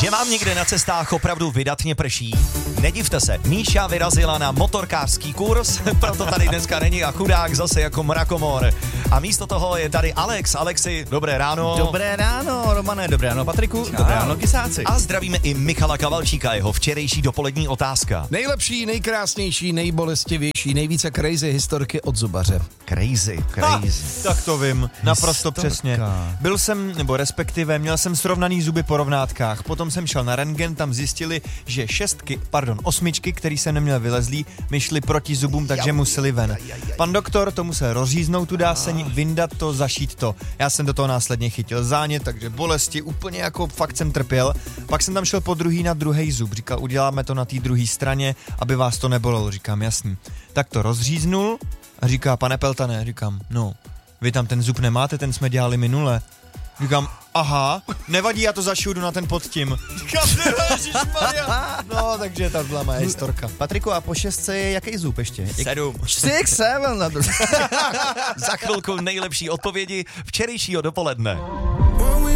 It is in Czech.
Že vám někde na cestách opravdu vydatně prší? Nedivte se, Míša vyrazila na motorkářský kurz, proto tady dneska není a chudák zase jako mrakomor. A místo toho je tady Alex. Alexi, dobré ráno. Dobré ráno, Romane, dobré ráno, Patriku, dobré ráno, kysáci. A zdravíme i Michala Kavalčíka, jeho včerejší dopolední otázka. Nejlepší, nejkrásnější, nejbolestivější, nejvíce crazy historky od zubaře. Crazy. Tak to vím, naprosto Historka. přesně. Byl jsem, nebo respektive měl jsem srovnaný zuby po rovnátkách, potom jsem šel na rentgen, tam zjistili, že 8, který jsem neměl vylezlý, mi šly proti zubům, takže museli ven. Pan doktor to musel rozříznout tu dáseň, vyndat to, zašít to. Já jsem do toho následně chytil zánět, takže bolesti, úplně jako fakt jsem trpěl. Pak jsem tam šel po druhý na druhý zub, říkal, uděláme to na té druhé straně, aby vás to nebolelo, říkám, jasný. Tak to rozříznul a říká, pane Peltané, říkám, no, vy tam ten zub nemáte, ten jsme dělali minule. Říkám, aha, nevadí, já to zašiju, jdu na ten pod tím. Říkám, ježišmarja. No, takže ta byla moje historka. Patriku, a po 6 je jaký zub ještě? 7. 6, 7. Za chvilku nejlepší odpovědi včerejšího dopoledne.